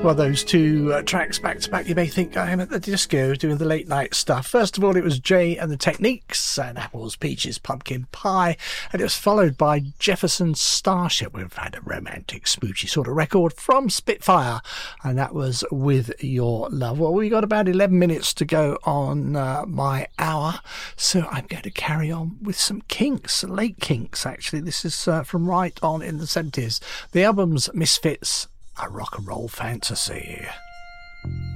Well, those two tracks back to back, you may think I am at the disco doing the late night stuff. First of all, it was Jay and the Techniques and Apples, Peaches, Pumpkin Pie, and it was followed by Jefferson Starship. We've had a romantic, smoochy sort of record from Spitfire, and that was With Your Love. Well, we got about 11 minutes to go on my hour, so I'm going to carry on with some Kinks, late Kinks actually. This is from right on in the 70s. The album's Misfits, A Rock and Roll Fantasy.